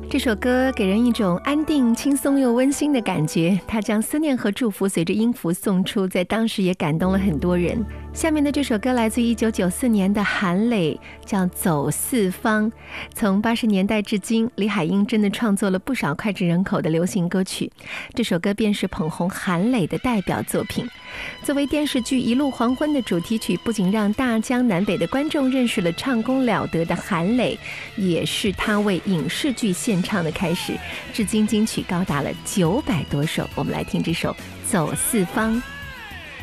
这首歌给人一种安定、轻松又温馨的感觉，它将思念和祝福随着音符送出，在当时也感动了很多人。下面的这首歌来自1994年的韩磊，叫《走四方》。从80年代至今，李海英真的创作了不少脍炙人口的流行歌曲，这首歌便是捧红韩磊的代表作品。作为电视剧《一路黄昏》的主题曲，不仅让大江南北的观众认识了唱功了得的韩磊，也是他为影视剧献唱的开始。至今金曲高达了900多首，我们来听这首《走四方》。